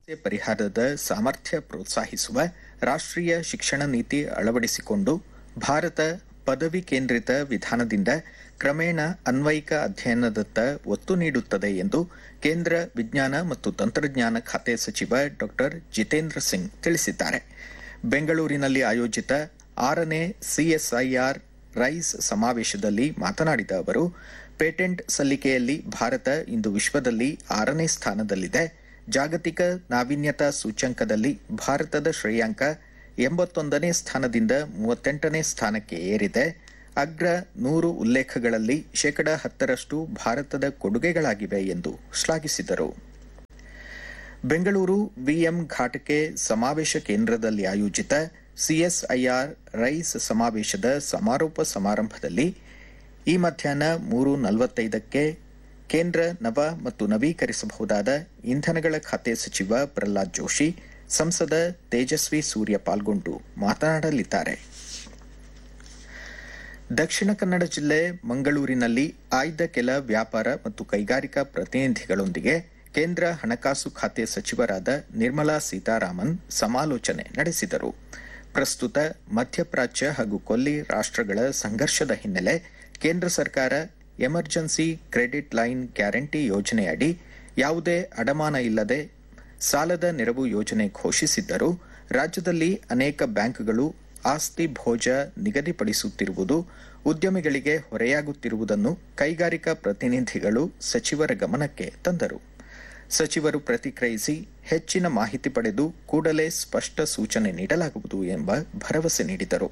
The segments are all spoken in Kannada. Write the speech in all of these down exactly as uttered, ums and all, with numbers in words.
ಪರಿಹಾರದ ಸಾಮರ್ಥ್ಯ ಪ್ರೋತ್ಸಾಹಿಸುವ ರಾಷ್ಟ್ರೀಯ ಶಿಕ್ಷಣ ನೀತಿ ಅಳವಡಿಸಿಕೊಂಡು ಭಾರತ ಪದವಿ ಕೇಂದ್ರಿತ ವಿಧಾನದಿಂದ ಕ್ರಮೇಣ ಅನ್ವಯಿಕ ಅಧ್ಯಯನದತ್ತ ಒತ್ತು ನೀಡುತ್ತದೆ ಎಂದು ಕೇಂದ್ರ ವಿಜ್ಞಾನ ಮತ್ತು ತಂತ್ರಜ್ಞಾನ ಖಾತೆ ಸಚಿವ ಡಾ ಜಿತೇಂದ್ರ ಸಿಂಗ್ ತಿಳಿಸಿದ್ದಾರೆ. ಬೆಂಗಳೂರಿನಲ್ಲಿ ಆಯೋಜಿತ ಆರನೇ ಸಿಎಸ್ಐಆರ್ ರೈಸ್ ಸಮಾವೇಶದಲ್ಲಿ ಮಾತನಾಡಿದ ಅವರು, ಪೇಟೆಂಟ್ ಸಲ್ಲಿಕೆಯಲ್ಲಿ ಭಾರತ ಇಂದು ವಿಶ್ವದಲ್ಲಿ ಆರನೇ ಸ್ಥಾನದಲ್ಲಿದೆ. ಜಾಗತಿಕ ನಾವೀನ್ಯತಾ ಸೂಚ್ಯಂಕದಲ್ಲಿ ಭಾರತದ ಶ್ರೇಯಾಂಕ ಎಂಬತ್ತೊಂದನೇ ಸ್ಥಾನದಿಂದ ಮೂವತ್ತೆಂಟನೇ ಸ್ಥಾನಕ್ಕೆ ಏರಿದೆ. ಅಗ್ರ ನೂರು ಉಲ್ಲೇಖಗಳಲ್ಲಿ ಶೇಕಡ ಹತ್ತರಷ್ಟು ಭಾರತದ ಕೊಡುಗೆಗಳಾಗಿವೆ ಎಂದು ಶ್ಲಾಘಿಸಿದರು. ಬೆಂಗಳೂರು ವಿಎಂ ಘಾಟಕೆ ಸಮಾವೇಶ ಕೇಂದ್ರದಲ್ಲಿ ಆಯೋಜಿತ ಸಿಎಸ್ಐಆರ್ ರೈಸ್ ಸಮಾವೇಶದ ಸಮಾರೋಪ ಸಮಾರಂಭದಲ್ಲಿ ಈ ಮಧ್ಯಾಹ್ನ ಮೂರು ನಲವತ್ತೈದಕ್ಕೆ ಕೇಂದ್ರ ನವ ಮತ್ತು ನವೀಕರಿಸಬಹುದಾದ ಇಂಧನಗಳ ಖಾತೆ ಸಚಿವ ಪ್ರಹ್ಲಾದ್ ಜೋಶಿ, ಸಂಸದ ತೇಜಸ್ವಿ ಸೂರ್ಯ ಪಾಲ್ಗೊಂಡು ಮಾತನಾಡಲಿದ್ದಾರೆ. ದಕ್ಷಿಣ ಕನ್ನಡ ಜಿಲ್ಲೆ ಮಂಗಳೂರಿನಲ್ಲಿ ಆಯ್ದ ಕೆಲ ವ್ಯಾಪಾರ ಮತ್ತು ಕೈಗಾರಿಕಾ ಪ್ರತಿನಿಧಿಗಳೊಂದಿಗೆ ಕೇಂದ್ರ ಹಣಕಾಸು ಖಾತೆ ಸಚಿವರಾದ ನಿರ್ಮಲಾ ಸೀತಾರಾಮನ್ ಸಮಾಲೋಚನೆ ನಡೆಸಿದರು. ಪ್ರಸ್ತುತ ಮಧ್ಯಪ್ರಾಚ್ಯ ಹಾಗೂ ಕೊಲ್ಲಿ ರಾಷ್ಟ್ರಗಳ ಸಂಘರ್ಷದ ಹಿನ್ನೆಲೆ ಕೇಂದ್ರ ಸರ್ಕಾರ ಎಮರ್ಜೆನ್ಸಿ ಕ್ರೆಡಿಟ್ ಲೈನ್ ಗ್ಯಾರಂಟಿ ಯೋಜನೆಯಡಿ ಯಾವುದೇ ಅಡಮಾನ ಇಲ್ಲದೆ ಸಾಲದ ನೆರವು ಯೋಜನೆ ಘೋಷಿಸಿದ್ದರೂ ರಾಜ್ಯದಲ್ಲಿ ಅನೇಕ ಬ್ಯಾಂಕ್ಗಳು ಆಸ್ತಿ ಭೋಜ ನಿಗದಿಪಡಿಸುತ್ತಿರುವುದು ಉದ್ಯಮಿಗಳಿಗೆ ಹೊರೆಯಾಗುತ್ತಿರುವುದನ್ನು ಕೈಗಾರಿಕಾ ಪ್ರತಿನಿಧಿಗಳು ಸಚಿವರ ಗಮನಕ್ಕೆ ತಂದರು. ಸಚಿವರು ಪ್ರತಿಕ್ರಿಯಿಸಿ ಹೆಚ್ಚಿನ ಮಾಹಿತಿ ಪಡೆದು ಕೂಡಲೇ ಸ್ಪಷ್ಟ ಸೂಚನೆ ನೀಡಲಾಗುವುದು ಎಂಬ ಭರವಸೆ ನೀಡಿದರು.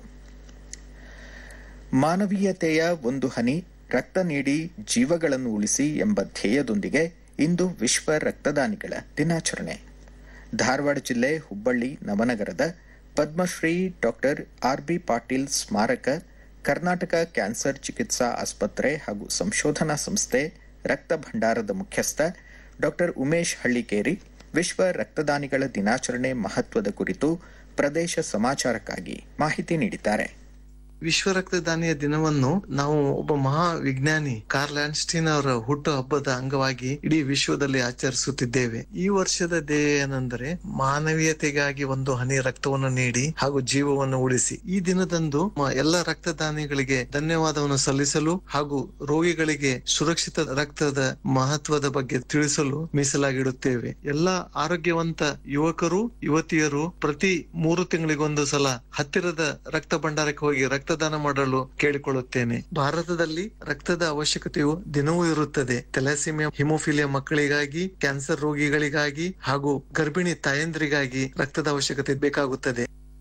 ಮಾನವೀಯತೆಯ ಒಂದು ಹನಿ ರಕ್ತ ನೀಡಿ ಜೀವಗಳನ್ನು ಉಳಿಸಿ ಎಂಬ ಧ್ಯೇಯದೊಂದಿಗೆ ಇಂದು ವಿಶ್ವ ರಕ್ತದಾನಿಗಳ ದಿನಾಚರಣೆ. ಧಾರವಾಡ ಜಿಲ್ಲೆ Hubballi ನವನಗರದ Padmashri doctor R B Patil ಸ್ಮಾರಕ ಕರ್ನಾಟಕ ಕ್ಯಾನ್ಸರ್ ಚಿಕಿತ್ಸಾ ಆಸ್ಪತ್ರೆ ಹಾಗೂ ಸಂಶೋಧನಾ ಸಂಸ್ಥೆ ರಕ್ತ ಭಂಡಾರದ ಮುಖ್ಯಸ್ಥ ಡಾಕ್ಟರ್ ಉಮೇಶ್ ಹಳ್ಳಿಕೇರಿ ವಿಶ್ವ ರಕ್ತದಾನಿಗಳ ದಿನಾಚರಣೆ ಮಹತ್ವದ ಕುರಿತು ಪ್ರದೇಶ ಸಮಾಚಾರಕ್ಕಾಗಿ ಮಾಹಿತಿ ನೀಡಿದ್ದಾರೆ. ವಿಶ್ವ ರಕ್ತದಾನಿಯ ದಿನವನ್ನು ನಾವು ಒಬ್ಬ ಮಹಾ ವಿಜ್ಞಾನಿ ಕಾರ್ಲ್ ಆನ್ಸ್ಟೀನ್ ಅವರ ಹುಟ್ಟು ಹಬ್ಬದ ಅಂಗವಾಗಿ ಇಡೀ ವಿಶ್ವದಲ್ಲಿ ಆಚರಿಸುತ್ತಿದ್ದೇವೆ. ಈ ವರ್ಷದ ಧ್ಯೇಯ ಏನೆಂದರೆ ಮಾನವೀಯತೆಗಾಗಿ ಒಂದು ಹನಿ ರಕ್ತವನ್ನು ನೀಡಿ ಹಾಗೂ ಜೀವವನ್ನು ಉಳಿಸಿ. ಈ ದಿನದಂದು ಎಲ್ಲ ರಕ್ತದಾನಿಗಳಿಗೆ ಧನ್ಯವಾದವನ್ನು ಸಲ್ಲಿಸಲು ಹಾಗೂ ರೋಗಿಗಳಿಗೆ ಸುರಕ್ಷಿತ ರಕ್ತದ ಮಹತ್ವದ ಬಗ್ಗೆ ತಿಳಿಸಲು ಮೀಸಲಾಗಿಡುತ್ತೇವೆ. ಎಲ್ಲ ಆರೋಗ್ಯವಂತ ಯುವಕರು ಯುವತಿಯರು ಪ್ರತಿ ಮೂರು ತಿಂಗಳಿಗೊಂದು ಸಲ ಹತ್ತಿರದ ರಕ್ತ ಭಂಡಾರಕ್ಕೆ ಹೋಗಿ ರಕ್ತದಾನ ಮಾಡಲು ಕೇಳಿಕೊಳ್ಳುತ್ತೇನೆ. ಭಾರತದಲ್ಲಿ ರಕ್ತದ ಅವಶ್ಯಕತೆಯು ದಿನವೂ ಇರುತ್ತದೆ. ಥೆಲಾಸೆಮಿಯಾ ಹಿಮೋಫಿಲಿಯಾ ಮಕ್ಕಳಿಗಾಗಿ, ಕ್ಯಾನ್ಸರ್ ರೋಗಿಗಳಿಗಾಗಿ ಹಾಗೂ ಗರ್ಭಿಣಿ ತಾಯಂದ್ರಿಗಾಗಿ ರಕ್ತದ ಅವಶ್ಯಕತೆ ಬೇಕಾಗುತ್ತದೆ.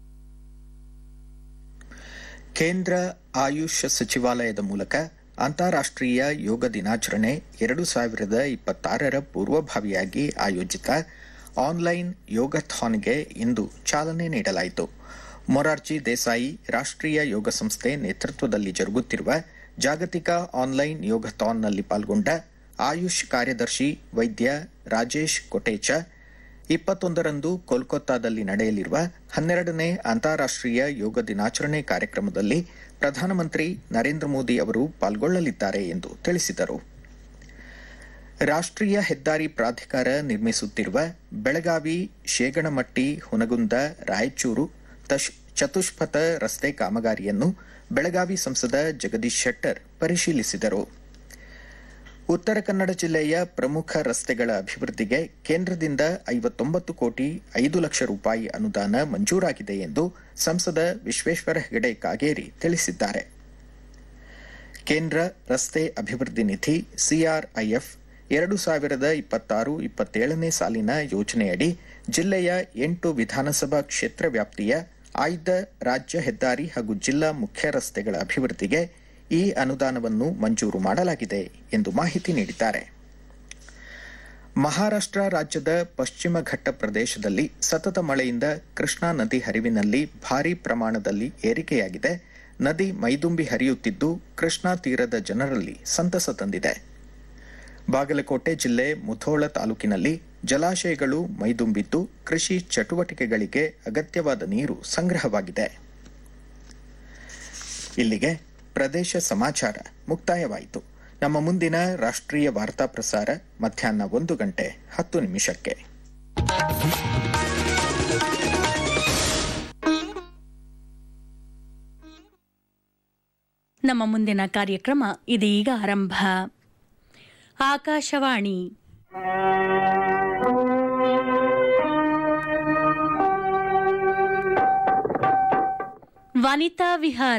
ಕೇಂದ್ರ ಆಯುಷ್ ಸಚಿವಾಲಯದ ಮೂಲಕ ಅಂತಾರಾಷ್ಟ್ರೀಯ ಯೋಗ ದಿನಾಚರಣೆ ಎರಡು ಸಾವಿರದ ಇಪ್ಪತ್ತಾರರ ಪೂರ್ವಭಾವಿಯಾಗಿ ಆಯೋಜಿತ ಆನ್ಲೈನ್ ಯೋಗಥಾನ್ಗೆ ಇಂದು ಚಾಲನೆ ನೀಡಲಾಯಿತು. ಮೊರಾರ್ಜಿ ದೇಸಾಯಿ ರಾಷ್ಟ್ರೀಯ ಯೋಗ ಸಂಸ್ಥೆ ನೇತೃತ್ವದಲ್ಲಿ ಜರುಗುತ್ತಿರುವ ಜಾಗತಿಕ ಆನ್ಲೈನ್ ಯೋಗಥಾನ್ನಲ್ಲಿ ಪಾಲ್ಗೊಂಡ ಆಯುಷ್ ಕಾರ್ಯದರ್ಶಿ ವೈದ್ಯ ರಾಜೇಶ್ ಕೊಟೇಚ ಇಪ್ಪತ್ತೊಂದರಂದು ಕೋಲ್ಕತ್ತಾದಲ್ಲಿ ನಡೆಯಲಿರುವ ಹನ್ನೆರಡನೇ ಅಂತಾರಾಷ್ಟ್ರೀಯ ಯೋಗ ದಿನಾಚರಣೆ ಕಾರ್ಯಕ್ರಮದಲ್ಲಿ ಪ್ರಧಾನಮಂತ್ರಿ ನರೇಂದ್ರ ಮೋದಿ ಅವರು ಪಾಲ್ಗೊಳ್ಳಲಿದ್ದಾರೆ ಎಂದು ತಿಳಿಸಿದರು. ರಾಷ್ಟ್ರೀಯ ಹೆದ್ದಾರಿ ಪ್ರಾಧಿಕಾರ ನಿರ್ಮಿಸುತ್ತಿರುವ ಬೆಳಗಾವಿ ಶೇಗಣಮಟ್ಟಿ ಹುನಗುಂದ ರಾಯಚೂರು ಚತುಷ್ಪಥ ರಸ್ತೆ ಕಾಮಗಾರಿಯನ್ನು ಬೆಳಗಾವಿ ಸಂಸದ ಜಗದೀಶ್ ಶೆಟ್ಟರ್ ಪರಿಶೀಲಿಸಿದರು. ಉತ್ತರ ಕನ್ನಡ ಜಿಲ್ಲೆಯ ಪ್ರಮುಖ ರಸ್ತೆಗಳ ಅಭಿವೃದ್ಧಿಗೆ ಕೇಂದ್ರದಿಂದ ಐವತ್ತೊಂಬತ್ತು ಕೋಟಿ ಐದು ಲಕ್ಷ ರೂಪಾಯಿ ಅನುದಾನ ಮಂಜೂರಾಗಿದೆ ಎಂದು ಸಂಸದ ವಿಶ್ವೇಶ್ವರ ಹೆಗಡೆ ಕಾಗೇರಿ ತಿಳಿಸಿದ್ದಾರೆ. ಕೇಂದ್ರ ರಸ್ತೆ ಅಭಿವೃದ್ಧಿ ನಿಧಿ ಸಿಆರ್ಐಎಫ್ ಎರಡು ಸಾವಿರದ ಇಪ್ಪತ್ತಾರು ಇಪ್ಪತ್ತೇಳನೇ ಸಾಲಿನ ಯೋಜನೆಯಡಿ ಜಿಲ್ಲೆಯ ಎಂಟು ವಿಧಾನಸಭಾ ಕ್ಷೇತ್ರ ವ್ಯಾಪ್ತಿಯ ಆಯ್ದ ರಾಜ್ಯ ಹೆದ್ದಾರಿ ಹಾಗೂ ಜಿಲ್ಲಾ ಮುಖ್ಯ ರಸ್ತೆಗಳ ಅಭಿವೃದ್ಧಿಗೆ ಈ ಅನುದಾನವನ್ನು ಮಂಜೂರು ಮಾಡಲಾಗಿದೆ ಎಂದು ಮಾಹಿತಿ ನೀಡಿದ್ದಾರೆ. ಮಹಾರಾಷ್ಟ್ರ ರಾಜ್ಯದ ಪಶ್ಚಿಮ ಘಟ್ಟ ಪ್ರದೇಶದಲ್ಲಿ ಸತತ ಮಳೆಯಿಂದ ಕೃಷ್ಣಾ ನದಿ ಹರಿವಿನಲ್ಲಿ ಭಾರೀ ಪ್ರಮಾಣದಲ್ಲಿ ಏರಿಕೆಯಾಗಿದೆ. ನದಿ ಮೈದುಂಬಿ ಹರಿಯುತ್ತಿದ್ದು ಕೃಷ್ಣಾ ತೀರದ ಜನರಲ್ಲಿ ಸಂತಸ ತಂದಿದೆ. ಬಾಗಲಕೋಟೆ ಜಿಲ್ಲೆ ಮುಧೋಳ ತಾಲೂಕಿನಲ್ಲಿ ಜಲಾಶಯಗಳು ಮೈದುಂಬಿದ್ದು ಕೃಷಿ ಚಟುವಟಿಕೆಗಳಿಗೆ ಅಗತ್ಯವಾದ ನೀರು ಸಂಗ್ರಹವಾಗಿದೆ. ಇಲ್ಲಿಗೆ ಪ್ರದೇಶ ಸಮಾಚಾರ ಮುಕ್ತಾಯವಾಯಿತು. ನಮ್ಮ ಮುಂದಿನ ರಾಷ್ಟ್ರೀಯ ವಾರ್ತಾ ಪ್ರಸಾರ ಮಧ್ಯಾಹ್ನ ಒಂದು ಗಂಟೆ ಹತ್ತು ನಿಮಿಷಕ್ಕೆ. ನಮ್ಮ ಮುಂದಿನ ಕಾರ್ಯಕ್ರಮ ಇದೀಗ ಆರಂಭ. ಆಕಾಶವಾಣಿ ವನಿತಾ ವಿಹಾರ.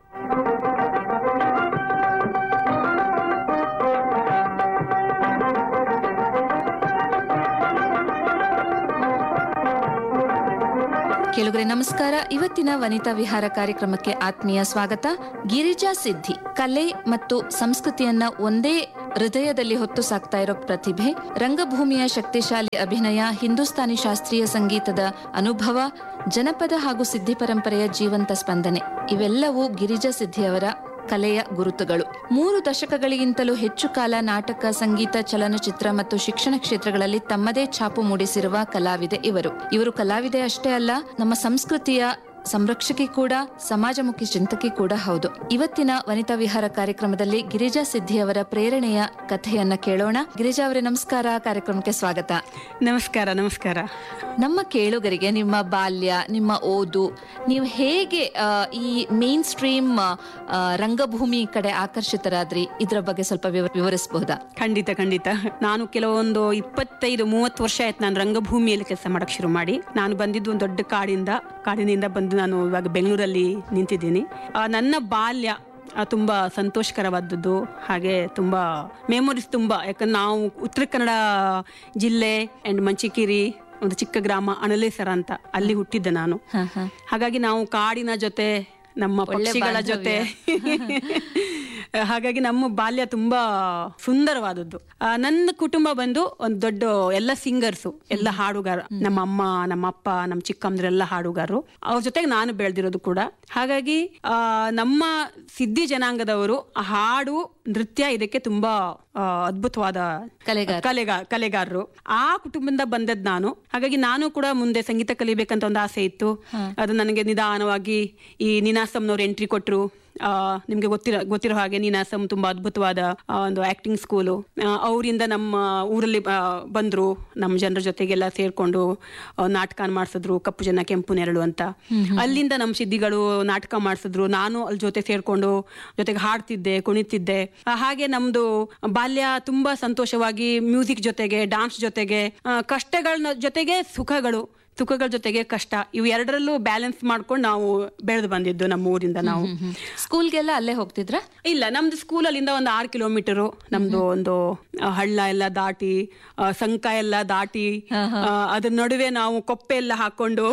ಕೇಳುಗರೆ ನಮಸ್ಕಾರ. ಇವತ್ತಿನ ವನಿತಾ ವಿಹಾರ ಕಾರ್ಯಕ್ರಮಕ್ಕೆ ಆತ್ಮೀಯ ಸ್ವಾಗತ. ಗಿರಿಜಾ ಸಿದ್ಧಿ ಕಲೆ ಮತ್ತು ಸಂಸ್ಕೃತಿಯನ್ನ ಒಂದೇ ಹೃದಯದಲ್ಲಿ ಹೊತ್ತು ಸಾಕ್ತಾ ಇರೋ ಪ್ರತಿಭೆ, ರಂಗಭೂಮಿಯ ಶಕ್ತಿಶಾಲಿ ಅಭಿನಯ, ಹಿಂದೂಸ್ತಾನಿ ಶಾಸ್ತ್ರೀಯ ಸಂಗೀತದ ಅನುಭವ, ಜನಪದ ಹಾಗೂ ಸಿದ್ಧಿ ಪರಂಪರೆಯ ಜೀವಂತ ಸ್ಪಂದನೆ ಇವೆಲ್ಲವೂ ಗಿರಿಜಾ ಸಿದ್ಧಿಯವರ ಕಲೆಯ ಗುರುತುಗಳು. ಮೂರು ದಶಕಗಳಿಗಿಂತಲೂ ಹೆಚ್ಚು ಕಾಲ ನಾಟಕ, ಸಂಗೀತ, ಚಲನಚಿತ್ರ ಮತ್ತು ಶಿಕ್ಷಣ ಕ್ಷೇತ್ರಗಳಲ್ಲಿ ತಮ್ಮದೇ ಛಾಪು ಮೂಡಿಸಿರುವ ಕಲಾವಿದೆ ಇವರು. ಇವರು ಕಲಾವಿದೆ ಅಷ್ಟೇ ಅಲ್ಲ, ನಮ್ಮ ಸಂಸ್ಕೃತಿಯ ಸಂರಕ್ಷಕಿ ಕೂಡ, ಸಮಾಜಮುಖಿ ಚಿಂತಕಿ ಕೂಡ ಹೌದು. ಇವತ್ತಿನ ವನಿತಾ ವಿಹಾರ ಕಾರ್ಯಕ್ರಮದಲ್ಲಿ ಗಿರಿಜಾ ಸಿದ್ಧಿಯವರ ಪ್ರೇರಣೆಯ ಕಥೆಯನ್ನ ಕೇಳೋಣ. ಗಿರಿಜಾ ಅವರೇ ನಮಸ್ಕಾರ, ಕಾರ್ಯಕ್ರಮಕ್ಕೆ ಸ್ವಾಗತ. ನಮಸ್ಕಾರ. ನಮಸ್ಕಾರ. ನಮ್ಮ ಕೇಳುಗರಿಗೆ ನಿಮ್ಮ ಬಾಲ್ಯ, ನಿಮ್ಮ ಓದು, ನೀವು ಹೇಗೆ ಈ ಮೇನ್ ಸ್ಟ್ರೀಮ್ ರಂಗಭೂಮಿ ಕಡೆ ಆಕರ್ಷಿತರಾದ್ರಿ, ಇದರ ಬಗ್ಗೆ ಸ್ವಲ್ಪ ವಿವರಿಸಬಹುದಾ? ಖಂಡಿತ ಖಂಡಿತ. ನಾನು ಕೆಲವೊಂದು ಇಪ್ಪತ್ತೈದು ಮೂವತ್ತು ವರ್ಷ ಆಯ್ತು ನಾನು ರಂಗಭೂಮಿಯಲ್ಲಿ ಕೆಲಸ ಮಾಡಕ್ ಶುರು ಮಾಡಿ. ನಾನು ಬಂದಿದ್ದು ಒಂದು ದೊಡ್ಡ ಕಾಡಿಂದ ಕಾಡಿನಿಂದ ಬಂದು ನಾನು ಇವಾಗ ಬೆಂಗಳೂರಲ್ಲಿ ನಿಂತಿದ್ದೀನಿ. ನನ್ನ ಬಾಲ್ಯ ತುಂಬಾ ಸಂತೋಷಕರವಾದದ್ದು, ಹಾಗೆ ತುಂಬಾ ಮೆಮೊರೀಸ್ ತುಂಬಾ. ಯಾಕಂದ್ರೆ ನಾವು ಉತ್ತರ ಕನ್ನಡ ಜಿಲ್ಲೆ ಅಂಡ್ ಮಂಚಿಕೇರಿ ಒಂದು ಚಿಕ್ಕ ಗ್ರಾಮ ಅಣಲೇಸರ ಅಂತ, ಅಲ್ಲಿ ಹುಟ್ಟಿದ್ದೆ ನಾನು. ಹಾಗಾಗಿ ನಾವು ಕಾಡಿನ ಜೊತೆ, ನಮ್ಮ ಪಕ್ಷಿಗಳ ಜೊತೆ ಹಾಗಾಗಿ ನಮ್ಮ ಬಾಲ್ಯ ತುಂಬಾ ಸುಂದರವಾದದ್ದು. ನನ್ನ ಕುಟುಂಬ ಬಂದು ಒಂದು ದೊಡ್ಡ ಎಲ್ಲ ಸಿಂಗರ್ಸು, ಎಲ್ಲ ಹಾಡುಗಾರ. ನಮ್ಮ ಅಮ್ಮ, ನಮ್ಮ ಅಪ್ಪ, ನಮ್ಮ ಚಿಕ್ಕಮ್ಮದ್ರೆಲ್ಲ ಹಾಡುಗಾರರು. ಅವ್ರ ಜೊತೆಗೆ ನಾನು ಬೆಳೆದಿರೋದು ಕೂಡ. ಹಾಗಾಗಿ ಆ ನಮ್ಮ ಸಿದ್ಧಿ ಜನಾಂಗದವರು ಹಾಡು, ನೃತ್ಯ ಇದಕ್ಕೆ ತುಂಬಾ ಅದ್ಭುತವಾದ ಕಲೆಗಾರ ಕಲೆಗಾ ಕಲೆಗಾರರು ಆ ಕುಟುಂಬದಿಂದ ಬಂದದ್ ನಾನು. ಹಾಗಾಗಿ ನಾನು ಕೂಡ ಮುಂದೆ ಸಂಗೀತ ಕಲಿಬೇಕಂತ ಒಂದು ಆಸೆ ಇತ್ತು. ಅದು ನನಗೆ ನಿಧಾನವಾಗಿ ಈ ನೀನಾಸಂನವ್ರು ಎಂಟ್ರಿ ಕೊಟ್ರು. ಆ ನಿಮ್ಗೆ ಗೊತ್ತಿರೋ ಗೊತ್ತಿರೋ ಹಾಗೆ ನೀನಾಸಂ ತುಂಬಾ ಅದ್ಭುತವಾದ ಒಂದು ಆಕ್ಟಿಂಗ್ ಸ್ಕೂಲು. ಅವರಿಂದ ನಮ್ಮ ಊರಲ್ಲಿ ಬಂದ್ರು, ನಮ್ಮ ಜನರ ಜೊತೆಗೆಲ್ಲ ಸೇರ್ಕೊಂಡು ನಾಟಕ ಮಾಡಿಸಿದ್ರು, ಕಪ್ಪು ಜನ ಕೆಂಪು ನೆರಳು ಅಂತ. ಅಲ್ಲಿಂದ ನಮ್ಮ ಸಿದ್ಧಿಗಳು ನಾಟಕ ಮಾಡಿಸಿದ್ರು. ನಾನು ಅಲ್ಲಿ ಜೊತೆ ಸೇರ್ಕೊಂಡು ಜೊತೆಗೆ ಹಾಡ್ತಿದ್ದೆ, ಕುಣಿತಿದ್ದೆ. ಹಾಗೆ ನಮ್ದು ಬಾಲ್ಯ ತುಂಬಾ ಸಂತೋಷವಾಗಿ, ಮ್ಯೂಸಿಕ್ ಜೊತೆಗೆ, ಡಾನ್ಸ್ ಜೊತೆಗೆ, ಕಷ್ಟಗಳ ಜೊತೆಗೆ ಸುಖಗಳು, ಸುಖಗಳ ಜೊತೆಗೆ ಕಷ್ಟ, ಇವು ಎರಡರಲ್ಲೂ ಬ್ಯಾಲೆನ್ಸ್ ಮಾಡ್ಕೊಂಡು ನಾವು ಬೆಳೆದು ಬಂದಿದ್ದು ನಮ್ಮ ಊರಿಂದ. ನಾವು ಸ್ಕೂಲ್ಗೆಲ್ಲ ಅಲ್ಲೇ ಹೋಗ್ತಿದ್ರ? ಇಲ್ಲ, ನಮ್ದು ಸ್ಕೂಲ್ ಅಲ್ಲಿಂದ ಒಂದು ಆರು ಕಿಲೋಮೀಟರು. ನಮ್ದು ಒಂದು ಹಳ್ಳ ಎಲ್ಲ ದಾಟಿ, ಸಂಕ ಎಲ್ಲ ದಾಟಿ, ಅದ್ರ ನಡುವೆ ನಾವು ಕೊಪ್ಪೆ ಎಲ್ಲ ಹಾಕೊಂಡು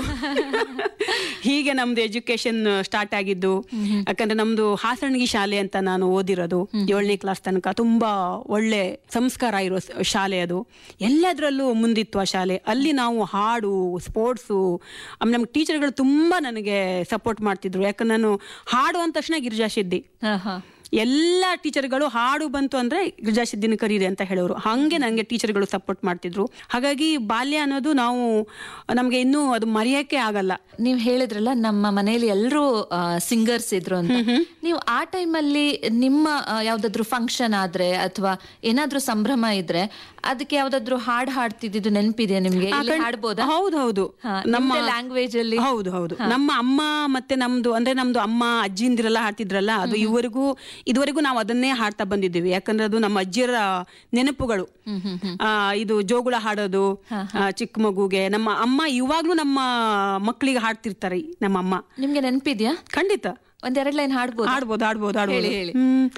ಹೀಗೆ ನಮ್ದು ಎಜುಕೇಶನ್ ಸ್ಟಾರ್ಟ್ ಆಗಿದ್ದು. ಯಾಕಂದ್ರೆ ನಮ್ದು ಹಾಸಣಗಿ ಶಾಲೆ ಅಂತ ನಾನು ಓದಿರೋದು ಏಳನೇ ಕ್ಲಾಸ್ ತನಕ. ತುಂಬಾ ಒಳ್ಳೆ ಸಂಸ್ಕಾರ ಇರೋ ಶಾಲೆ ಅದು. ಎಲ್ಲದರಲ್ಲೂ ಮುಂದಿತ್ತು ಆ ಶಾಲೆ. ಅಲ್ಲಿ ನಾವು ಹಾಡು, ಸ್ಪೋರ್ಟ್ಸು, ಆಮೇಲೆ ನಮ್ಗೆ ಟೀಚರ್ಗಳು ತುಂಬಾ ನನಗೆ ಸಪೋರ್ಟ್ ಮಾಡ್ತಿದ್ರು. ಯಾಕಂದ್ರೆ ನಾನು ಹಾಡು ಅಂದ ತಕ್ಷಣ ಗಿರಿಜಾ ಸಿದ್ಧಿ, ಎಲ್ಲ ಟೀಚರ್ಗಳು ಹಾಡು ಬಂತು ಅಂದ್ರೆ ಗಿರಿಜಾ ಸಿದ್ಧಿನ ಕರೀರಿ ಅಂತ ಹೇಳೋರು. ಹಂಗೆ ನನಗೆ ಟೀಚರ್ಗಳು ಸಪೋರ್ಟ್ ಮಾಡ್ತಿದ್ರು. ಹಾಗಾಗಿ ಬಾಲ್ಯ ಅನ್ನೋದು ನಾವು ನಮ್ಗೆ ಇನ್ನೂ ಅದು ಮರೆಯಕ್ಕೆ ಆಗಲ್ಲ. ನೀವು ಹೇಳಿದ್ರಲ್ಲ ನಮ್ಮ ಮನೆಯಲ್ಲಿ ಎಲ್ಲರೂ ಸಿಂಗರ್ಸ್ ಇದ್ರು ಅಂತ. ನೀವು ಆ ಟೈಮಲ್ಲಿ ನಿಮ್ಮ ಯಾವ್ದಾದ್ರು ಫಂಕ್ಷನ್ ಆದ್ರೆ ಅಥವಾ ಏನಾದ್ರೂ ಸಂಭ್ರಮ ಇದ್ರೆ ಅದಕ್ಕೆ ಯಾವ್ದಾದ್ರು ಹಾಡ್ ಹಾಡ್ತಿದ್ದು ನೆನಪಿದೆಯಾ ನಿಮ್ಗೆ? ಹಾಡ್ಬೋದಾ? ಹೌದು ಹೌದು, ನಮ್ಮ ಲ್ಯಾಂಗ್ವೇಜ್ ಅಲ್ಲಿ. ಹೌದು ಹೌದು, ನಮ್ಮ ಅಮ್ಮ ಮತ್ತೆ ನಮ್ದು ಅಂದ್ರೆ ನಮ್ದು ಅಮ್ಮ ಅಜ್ಜಿಂದಿರೆಲ್ಲ ಹಾಡ್ತಿದ್ರಲ್ಲ, ಅದು ಇವರೆಗೂ ಇದುವರೆಗೂ ನಾವು ಅದನ್ನೇ ಹಾಡ್ತಾ ಬಂದಿದ್ದೀವಿ. ಯಾಕಂದ್ರೆ ಅದು ನಮ್ಮ ಅಜ್ಜಿಯರ ನೆನಪುಗಳು. ಆ ಇದು ಜೋಗುಳ ಹಾಡೋದು ಚಿಕ್ಕ ಮಗುಗೆ. ನಮ್ಮ ಅಮ್ಮ ಇವಾಗ್ಲೂ ನಮ್ಮ ಮಕ್ಕಳಿಗೆ ಹಾಡ್ತಿರ್ತಾರೆ ನಮ್ಮ ಅಮ್ಮ. ನಿಮ್ಗೆ ನೆನಪಿದ್ಯಾ? ಖಂಡಿತ. ಒಂದೆರಡು ಲೈನ್ ಹಾಡ್ಬೋದು ಹಾಡ್ಬೋದು ಹಾಡ್ಬೋದು ಹಾಡ್ಬೋದು ಹೇಳಿ. ಹ್ಮ್